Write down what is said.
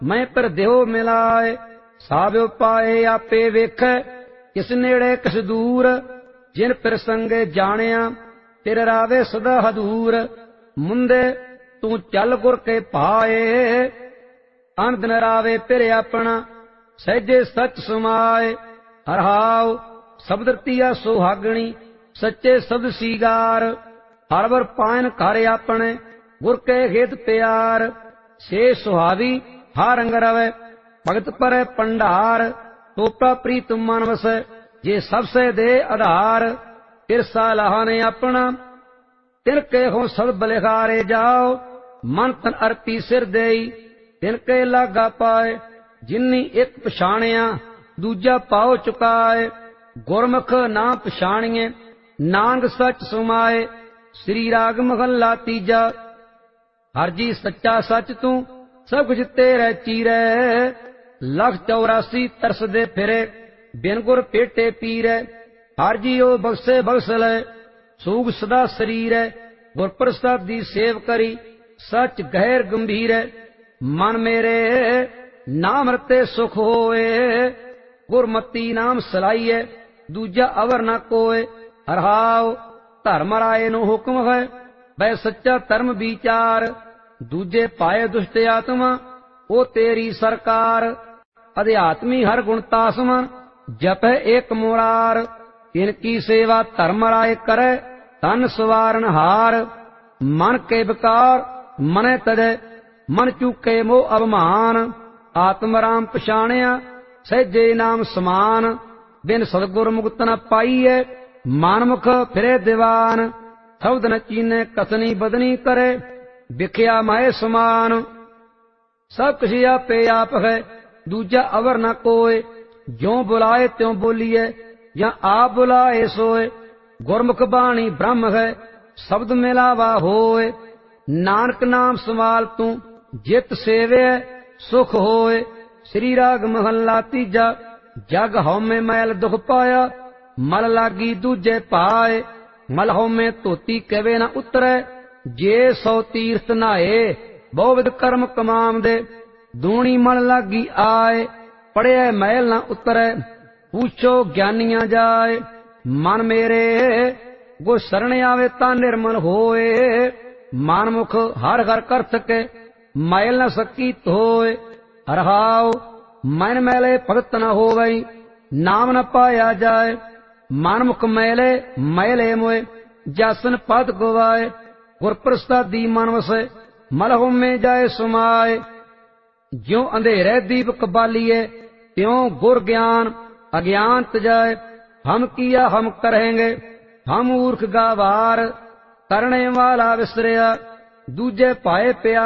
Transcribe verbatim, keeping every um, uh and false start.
मैं पर देहो मिलाए। साबियो पाए आपे वेखै, किस नेड़े किस दूर। जिन प्रसंगे जानिया, तेरे रावे सदा हदूर। मुंदे तू चल गुर के पाए, अन दिन रावे फिर अपना, सहजे सच समाए। हरहाव शब्द रतिया सुहागणी, सच्चे शब्द सीगार। हर वर पायन कर अपने, गुर के हित प्यार। से सुहावी हर रंग रवै, भगत पर पंडार। टोपा प्रीत मन वसै, जे सबसे दे आधार। तिरसा लाहा ने अपना, तिनके हो सब बलिहारे जाओ। मन तन अर्पी सिर देई, तिनके लागा पाए। जिन्नी एक पछाणिया, दूजा पाओ चुकाए। गुरमुख ना पछाणिए, नानक सच सुमाए। श्री राग महला तीजा। हर जी सच्चा सच तू, सब कुछ तेरे चीरै। लख चौरासी तरस दे फिरे, बिन गुर पेटे पीरै। हर जी ओ बख्शे बख्श लै, सूग सदा शरीरै। गुर प्रसादी सेव करी, सच गहर गंभीर। मन मेरे नाम रते सुख होए, गुरमती नाम सलाइए। दूजा अवर न कोय। हरहाव धर्म राय नो हुक्म है, वह सच्चा धर्म विचार। दूजे पाए दुष्ट आत्मा, ओ तेरी सरकार। अध्यात्मी हर गुण तासमन, जपै एक मुरार। इनकी सेवा धर्म राय करे, तन सवारन हार। मन के विकार मने तजै, मन चूके मोह अभिमान। आत्म राम पछाणिया, सहजे नाम समान। बिन सतगुर मुक्त न पाईए, मानमुख फिरे दीवान। शब्द न चीने कसनी बदनी करे, विख्या माए समान। सब कुछ आपे आप है, दूजा अवर न कोय। ज्यों बुलाए त्यों बोलिए, या आप बुलाए सोए। गुरमुख बाणी ब्रह्म है, शब्द मिलावा होए। नानक नाम संभाल तू, जित सेवे सुख होए। श्री राग महला तीजा। जग हौमे मैल दुख पाया, मल लागी दूजे पाए। मल हौमे धोती कवे न उतरै, जे सौ तीर्थ नहाए। बहुविध कर्म कमाम दे, दूनी मल लागी आए। पड़िया मैल न उतरै, पूछो ज्ञानिया जाए। मन मेरे गुर शरण आवे ता निर्मल होए। मानमुख हर हर कर सके, मैल न सकी धोए। हरहाव मन मैले भगत न होवई, नाम न पाया जाए। मानमुख मैले मैले मोए, जासन पद गवाए। गुर प्रसादी मन वसे, मल होमे जाए सुमाए। ज्यों अंधेरे दीपक बालिए, त्यों गुर ज्ञान अज्ञान तजाए। हम किया हम करेंगे, हम मूर्ख गावार। करने वाला विसरिया, दूजे पाए प्यार।